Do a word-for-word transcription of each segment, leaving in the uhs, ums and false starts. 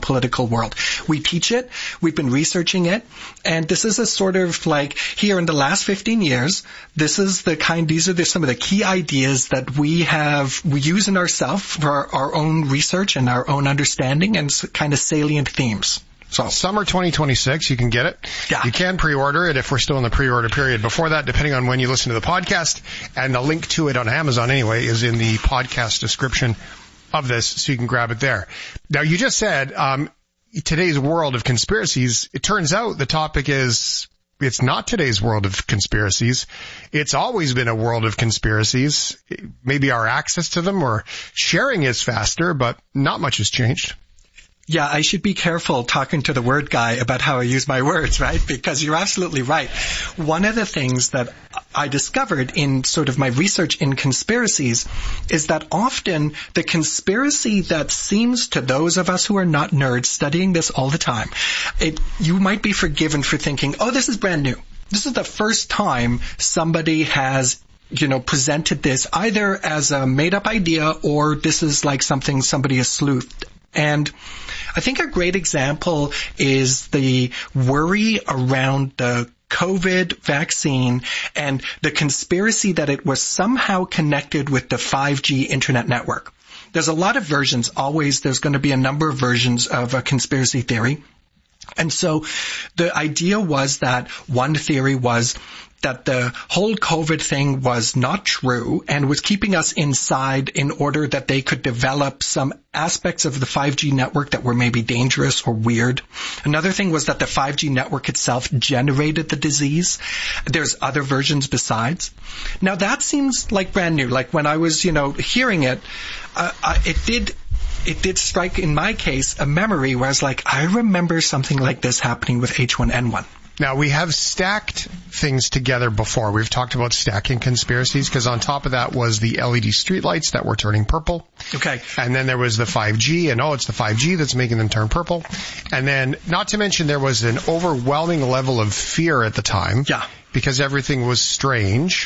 political world. We teach it. We've been researching it. And this is a sort of like here in the last fifteen years, this is the kind, these are the, some of the key ideas that we have, we use in ourselves for our, our own research and our own understanding and kind of salient themes. So summer twenty twenty-six, you can get it. Yeah. You can pre-order it if we're still in the pre-order period. Before that, depending on when you listen to the podcast, and the link to it on Amazon anyway is in the podcast description of this, so you can grab it there. Now, you just said um, today's world of conspiracies. It turns out the topic is it's not today's world of conspiracies. It's always been a world of conspiracies. Maybe our access to them or sharing is faster, but not much has changed. Yeah, I should be careful talking to the word guy about how I use my words, right? Because you're absolutely right. One of the things that I discovered in sort of my research in conspiracies is that often the conspiracy that seems to those of us who are not nerds studying this all the time, it, you might be forgiven for thinking, oh, this is brand new. This is the first time somebody has you know, presented this either as a made-up idea or this is like something somebody has sleuthed. And I think a great example is the worry around the COVID vaccine and the conspiracy that it was somehow connected with the five G internet network. There's a lot of versions, always there's going to be a number of versions of a conspiracy theory. And so the idea was that one theory was that the whole COVID thing was not true and was keeping us inside in order that they could develop some aspects of the five G network that were maybe dangerous or weird. Another thing was that the five G network itself generated the disease. There's other versions besides. Now that seems like brand new. Like when I was, you know, hearing it, uh, uh, it did... It did strike, in my case, a memory where I was like, I remember something like this happening with H one N one. Now, we have stacked things together before. We've talked about stacking conspiracies because on top of that was the L E D streetlights that were turning purple. Okay. And then there was the five G, and oh, it's the five G that's making them turn purple. And then, not to mention, there was an overwhelming level of fear at the time. Yeah. Because everything was strange.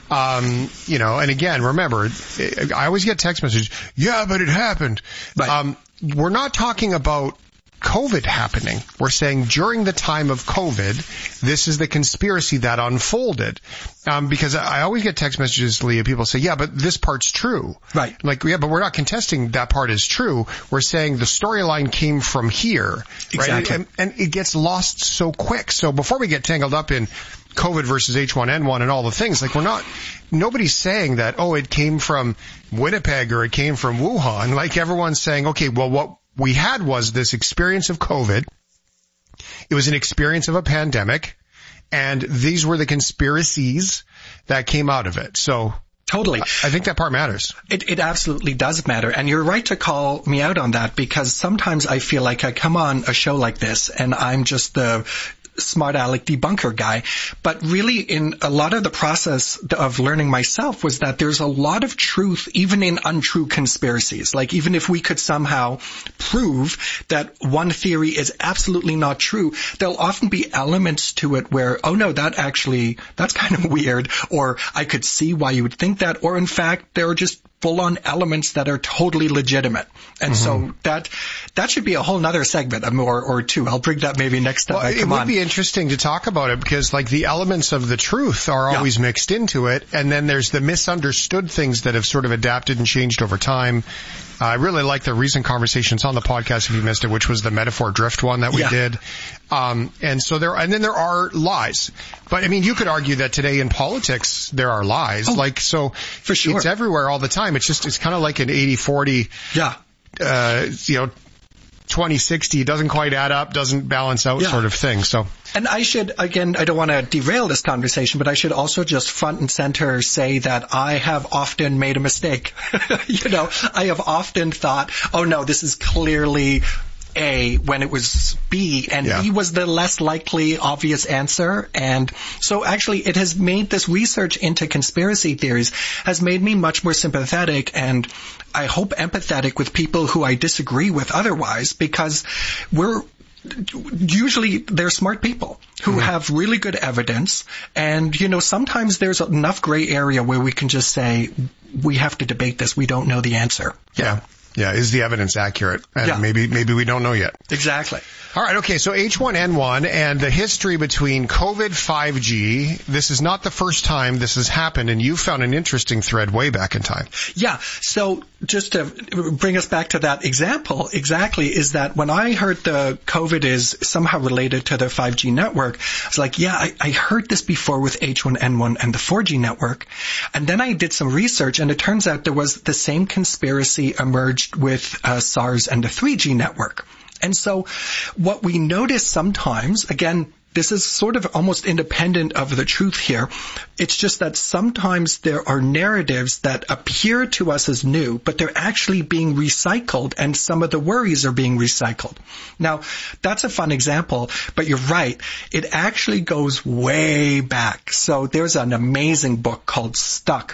Um, you know, and again, remember, I always get text messages, yeah, but it happened. Right. Um, we're not talking about COVID happening. We're saying during the time of COVID, this is the conspiracy that unfolded. Um, because I always get text messages, Leah, people say, yeah, but this part's true. Right. Like, yeah, but we're not contesting that part is true. We're saying the storyline came from here. Exactly. Right? And, and it gets lost so quick. So before we get tangled up in COVID versus H one N one and all the things, like we're not, nobody's saying that, oh, it came from Winnipeg or it came from Wuhan. Like everyone's saying, okay, well, what we had was this experience of COVID. It was an experience of a pandemic, and these were the conspiracies that came out of it. So totally. I think that part matters. It, it absolutely does matter. And you're right to call me out on that because sometimes I feel like I come on a show like this and I'm just the smart aleck debunker guy. But really in a lot of the process of learning myself was that there's a lot of truth even in untrue conspiracies. Like even if we could somehow prove that one theory is absolutely not true, there'll often be elements to it where, oh no, that actually, that's kind of weird, or I could see why you would think that, or in fact, there are just full-on elements that are totally legitimate. And mm-hmm. so that that should be a whole nother segment or, or two. I'll bring that maybe next time well, I come on. It would on. be interesting to talk about it because like the elements of the truth are always yeah. mixed into it. And then there's the misunderstood things that have sort of adapted and changed over time. Uh, I really like the recent conversations on the podcast if you missed it, which was the metaphor drift one that we yeah. did. Um, and so there, and then there are lies. But I mean, you could argue that today in politics, there are lies. Oh, like, so for sure. It's everywhere all the time. It's just, it's kind of like an eighty forty. Yeah. Uh, you know, twenty sixty doesn't quite add up, doesn't balance out yeah. sort of thing. So. And I should, again, I don't want to derail this conversation, but I should also just front and center say that I have often made a mistake. You know, I have often thought, oh no, this is clearly A when it was B, and yeah. B was the less likely obvious answer. And so actually it has made this research into conspiracy theories has made me much more sympathetic and I hope empathetic with people who I disagree with otherwise, because we're usually they're smart people who mm-hmm. have really good evidence. And, you know, sometimes there's enough gray area where we can just say, we have to debate this. We don't know the answer. Yeah. Yeah, is the evidence accurate? And yeah. maybe maybe we don't know yet. Exactly. All right, okay, so H one N one and the history between COVID, five G, this is not the first time this has happened, and you found an interesting thread way back in time. Yeah, so just to bring us back to that example, exactly, is that when I heard the COVID is somehow related to the five G network, I was like, yeah, I, I heard this before with H one N one and the four G network. And then I did some research, and it turns out there was the same conspiracy emerged with uh, SARS and the three G network. And so what we notice sometimes, again, this is sort of almost independent of the truth here. It's just that sometimes there are narratives that appear to us as new, but they're actually being recycled, and some of the worries are being recycled. Now, that's a fun example, but you're right. It actually goes way back. So there's an amazing book called Stuck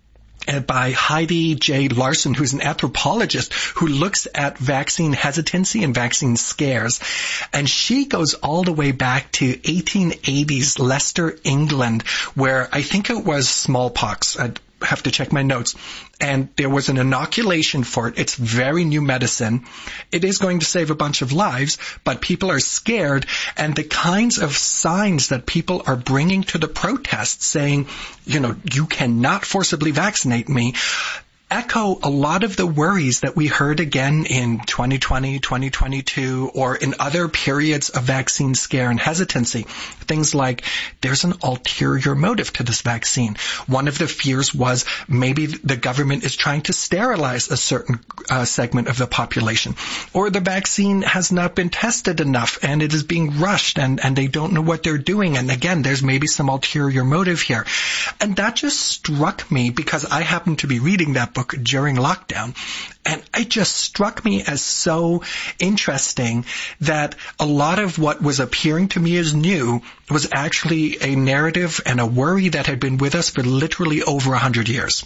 by Heidi J. Larson, who's an anthropologist who looks at vaccine hesitancy and vaccine scares. And she goes all the way back to eighteen eighties Leicester, England, where I think it was smallpox. I'd have to check my notes. And there was an inoculation for it. It's very new medicine. It is going to save a bunch of lives, but people are scared. And the kinds of signs that people are bringing to the protests saying, you know, you cannot forcibly vaccinate me, echo a lot of the worries that we heard again in twenty twenty, twenty twenty-two, or in other periods of vaccine scare and hesitancy. Things like, there's an ulterior motive to this vaccine. One of the fears was maybe the government is trying to sterilize a certain uh, segment of the population. Or the vaccine has not been tested enough and it is being rushed and, and they don't know what they're doing. And again, there's maybe some ulterior motive here. And that just struck me because I happened to be reading that book during lockdown, and it just struck me as so interesting that a lot of what was appearing to me as new was actually a narrative and a worry that had been with us for literally over a hundred years.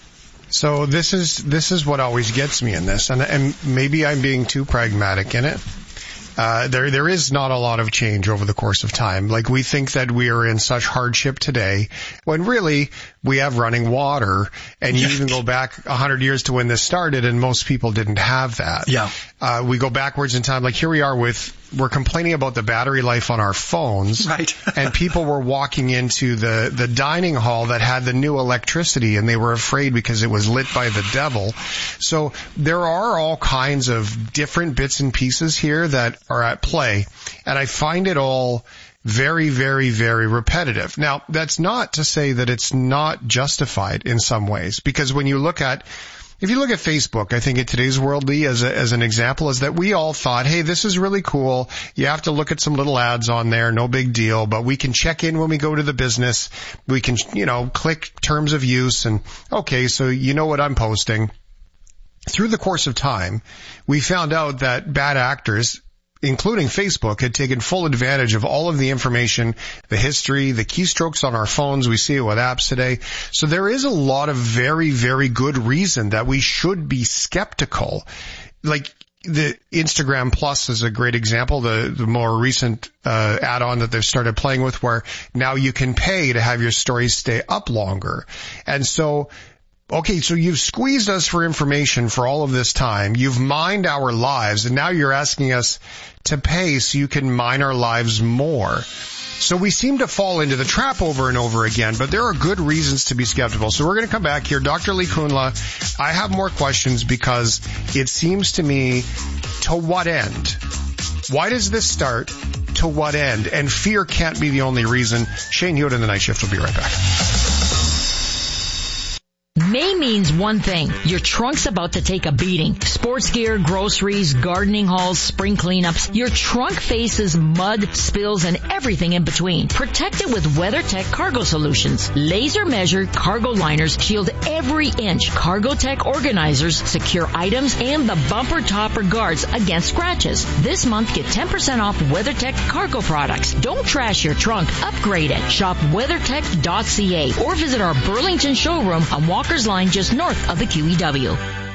So this is this is what always gets me in this, and and maybe I'm being too pragmatic in it. Uh, there, there is not a lot of change over the course of time. Like, we think that we are in such hardship today when really we have running water, and you even go back a hundred years to when this started and most people didn't have that. Yeah. Uh, we go backwards in time. Like, here we are with, we're complaining about the battery life on our phones. Right. And people were walking into the, the dining hall that had the new electricity, and they were afraid because it was lit by the devil. So there are all kinds of different bits and pieces here that are at play, and I find it all very, very, very repetitive. Now, that's not to say that it's not justified in some ways, because when you look at, if you look at Facebook, I think in today's world, Lee, as a, as an example, is that we all thought, hey, this is really cool. You have to look at some little ads on there, no big deal, but we can check in when we go to the business. We can, you know, click terms of use, and okay, so you know what I'm posting. Through the course of time, we found out that bad actors, including Facebook, had taken full advantage of all of the information, the history, the keystrokes on our phones. We see it with apps today. So there is a lot of very, very good reason that we should be skeptical. Like, the Instagram Plus is a great example, the, the more recent uh, add-on that they've started playing with, where now you can pay to have your stories stay up longer. And so, okay, so you've squeezed us for information for all of this time. You've mined our lives, and now you're asking us to pay so you can mine our lives more. So we seem to fall into the trap over and over again, but there are good reasons to be skeptical. So we're going to come back here. Doctor Lee Kunla, I have more questions because it seems to me, to what end? Why does this start? To what end? And fear can't be the only reason. Shane Hewitt in the Night Shift will be right back. May means one thing. Your trunk's about to take a beating. Sports gear, groceries, gardening hauls, spring cleanups. Your trunk faces mud, spills, and everything in between. Protect it with WeatherTech Cargo Solutions. Laser measured cargo liners shield every inch. CargoTech organizers secure items and the bumper topper guards against scratches. This month, get ten percent off WeatherTech cargo products. Don't trash your trunk. Upgrade it. Shop weathertech dot c a or visit our Burlington showroom on Walker's Line just north of the Q E W.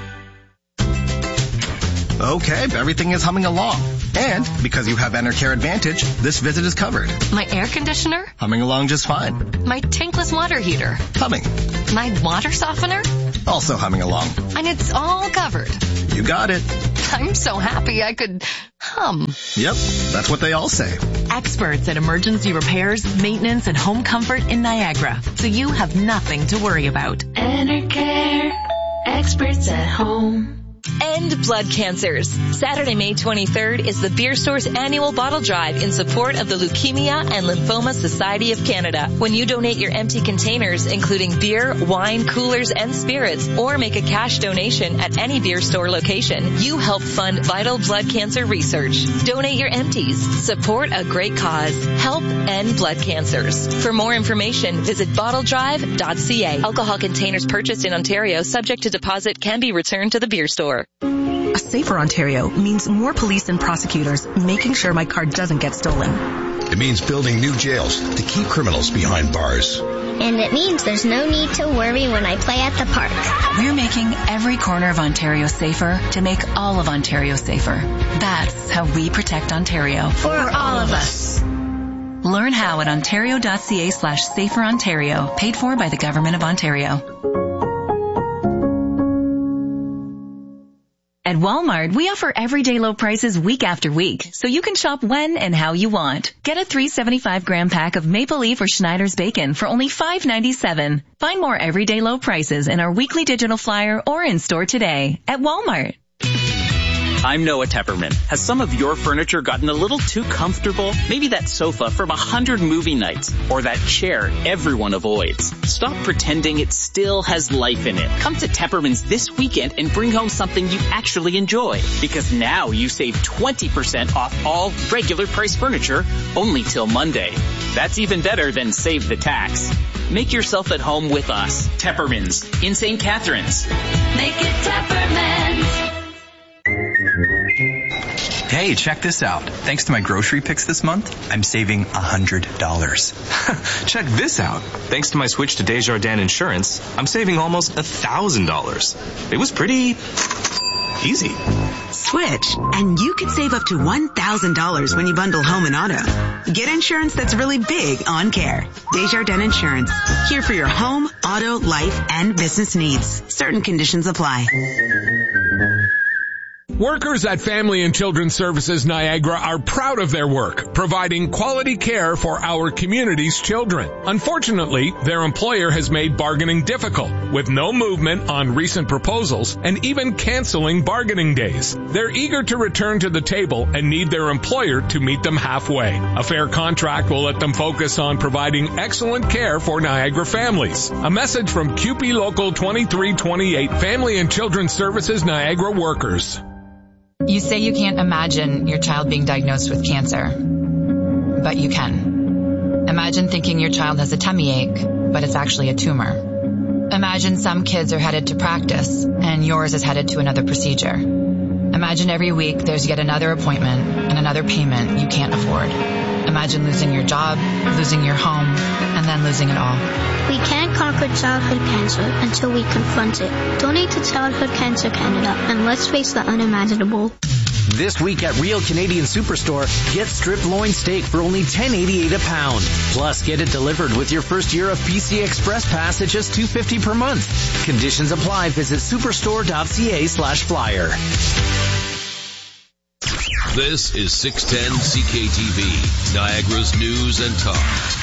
Okay, everything is humming along. And because you have Enercare Advantage, this visit is covered. My air conditioner? Humming along just fine. My tankless water heater? Humming. My water softener? also humming along. And it's all covered. You got it. I'm so happy I could hum. Yep, that's what they all say. Experts at emergency repairs, maintenance, and home comfort in Niagara. So you have nothing to worry about. Enercare. Experts at home. End blood cancers. Saturday, May twenty-third is the Beer Store's annual bottle drive in support of the Leukemia and Lymphoma Society of Canada. When you donate your empty containers, including beer, wine, coolers, and spirits, or make a cash donation at any Beer Store location, you help fund vital blood cancer research. Donate your empties. Support a great cause. Help end blood cancers. For more information, visit bottle drive dot c a. Alcohol containers purchased in Ontario subject to deposit can be returned to the Beer Store. A safer Ontario means more police and prosecutors making sure my car doesn't get stolen. It means building new jails to keep criminals behind bars. And it means there's no need to worry when I play at the park. We're making every corner of Ontario safer to make all of Ontario safer. That's how we protect Ontario. For all of us. Learn how at ontario.ca slash safer Ontario. Paid for by the Government of Ontario. At Walmart, we offer everyday low prices week after week, so you can shop when and how you want. Get a three hundred seventy-five gram pack of Maple Leaf or Schneider's bacon for only five ninety-seven. Find more everyday low prices in our weekly digital flyer or in store today at Walmart. I'm Noah Tepperman. Has some of your furniture gotten a little too comfortable? Maybe that sofa from a hundred movie nights, or that chair everyone avoids. Stop pretending it still has life in it. Come to Tepperman's this weekend and bring home something you actually enjoy. Because now you save twenty percent off all regular price furniture only till Monday. That's even better than save the tax. Make yourself at home with us. Tepperman's in Saint Catharines. Make it Tepperman's. Hey, check this out. Thanks to my grocery picks this month, I'm saving one hundred dollars. Check this out. Thanks to my switch to Desjardins Insurance, I'm saving almost one thousand dollars. It was pretty easy. Switch, and you could save up to one thousand dollars when you bundle home and auto. Get insurance that's really big on care. Desjardins Insurance. Here for your home, auto, life, and business needs. Certain conditions apply. Workers at Family and Children's Services Niagara are proud of their work, providing quality care for our community's children. Unfortunately, their employer has made bargaining difficult, with no movement on recent proposals and even canceling bargaining days. They're eager to return to the table and need their employer to meet them halfway. A fair contract will let them focus on providing excellent care for Niagara families. A message from Q P Local twenty-three twenty-eight, Family and Children's Services Niagara workers. You say you can't imagine your child being diagnosed with cancer, but you can. Imagine thinking your child has a tummy ache, but it's actually a tumor. Imagine some kids are headed to practice, and yours is headed to another procedure. Imagine every week there's yet another appointment and another payment you can't afford. Imagine losing your job, losing your home, and then losing it all. We can't conquer childhood cancer until we confront it. Donate to Childhood Cancer Canada, and let's face the unimaginable. This week at Real Canadian Superstore, get strip loin steak for only ten eighty-eight a pound. Plus, get it delivered with your first year of P C Express Pass at just two fifty per month. Conditions apply. Visit superstore.ca slash flyer. This is six ten C K T V, Niagara's News and Talk.